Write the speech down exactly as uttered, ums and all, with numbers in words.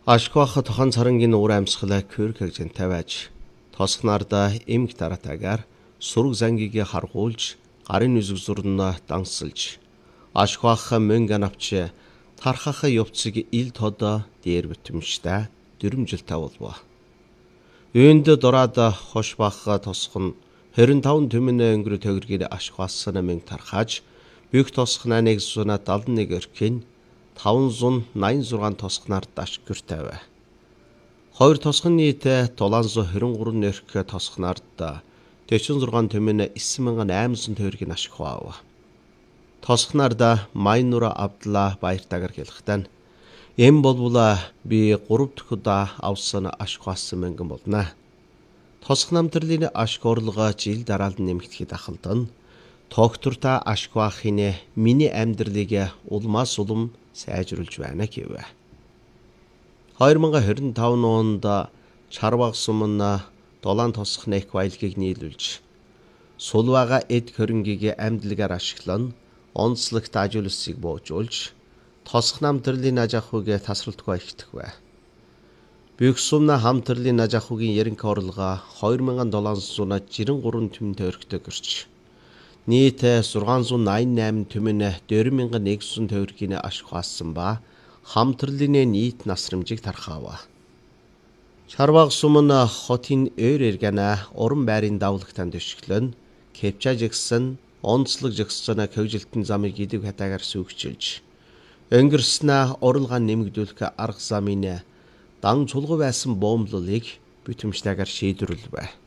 Ашхвах тохон царангийн уур амьсгалаа көр гэжэнтэй байж тосгонарда эмх таратагаар сүрэг зангийг харгуулж гарын үзэг зурнаа дансалж ашхвах мөнгө навч тархах явцыг ил тодо дээр битэмжтэй дөрмжилтэй болов. Үүнд дораад хош бах тосхон хорин таван төмөн өнгөрө төгрөгийг ашхваасна мөнгө тархаж бүх тосгоноо нэг зуна далд нэг өрхийн таван зуун наян зургаан тосгоноор даш гэртэй бай. Хоёр тосгон нийтээ дулаан зуун хорин гурван нэрх тосгоноор тэчин зургаан төмөн эссэн мянган айман зуун төгрөгийг ашхваав. Тосгоноор майнура авдлаа баяртаагаар хэлэхдээ эм болвола би гурав дахь удаа авсан ашхваасан мөнгөн болно. Тосгон амтрлын ашиг орлогоо жил дараалд нэмэгдэхэд ахалдан тогтвортой ашхваахын миний амьдралыг улмаас улам сайжруулж байна гэв. хоёр мянган хорин таван онд Чарбаг сумна долоон тосгоны их баялагийг нийлүүлж сулвага эд хөрөнгийг амьдлагаар ашиглан онцлогт ажуулсыг боожуулж тосгон амтрлын аж ахуйг тасралтгүй ихтэх бай. Бүх сумна хамтрлын аж ахуйн ерөнхий орлогоо хоёр мянган долоон зуун жирэн гурван төмөн төгрөгтэй гэрч нийт зургаан зуун наян найман төмөн дөрвөн мянган нэгдсэн төгрөгийн ашхваасан ба хамтрлын нийт насрамжийг тархаав. Чарбаг сумна хотын өөр эргэнэ уран байрын давлагтан төшөглөн кепча жигсэн онцлог жигсэн хөвжилтэн замыг идэв хатаагаар сүйгчилж өнгөрснө уралгаан нэмэгдүүлэх арга замын дан чулгуу байсан боомлолыг бүтэмжтэйгээр шийдвэрлэв.